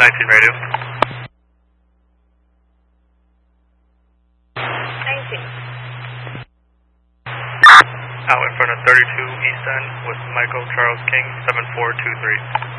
19 radio. 19. Out in front of 32 East End with Michael Charles King, 7423.